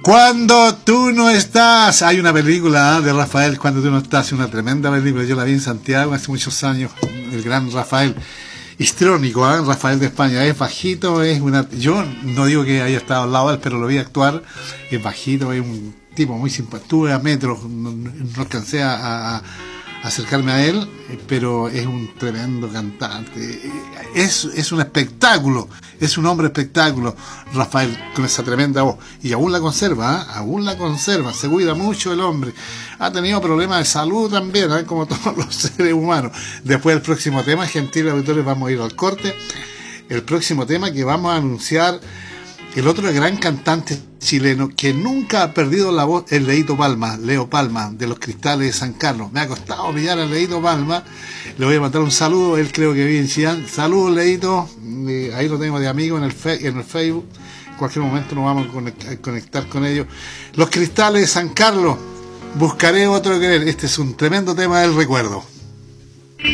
Cuando tú no estás. Hay una película de Rafael, Cuando tú no estás, una tremenda película. Yo la vi en Santiago hace muchos años. El gran Rafael, histrónico, Rafael de España. Es bajito, es una. Yo no digo que haya estado al lado de él, pero lo vi actuar. Es bajito, es un tipo muy simpático. Estuve a metros, no alcancé a acercarme a él, pero es un tremendo cantante. Es un espectáculo, es un hombre espectáculo, Rafael, con esa tremenda voz. Y aún la conserva, aún la conserva, se cuida mucho el hombre. Ha tenido problemas de salud también, como todos los seres humanos. Después del próximo tema, gentiles auditores, vamos a ir al corte. El próximo tema que vamos a anunciar, el otro gran cantante chileno que nunca ha perdido la voz, es Leito Palma, Leo Palma, de los Cristales de San Carlos. Me ha costado pillar a Leito Palma. Le voy a mandar un saludo, él creo que vive en Chillán. Saludos, Leito, ahí lo tengo de amigo en el Facebook. En cualquier momento nos vamos a conectar con ellos. Los Cristales de San Carlos, Buscaré otro querer. Este es un tremendo tema del recuerdo.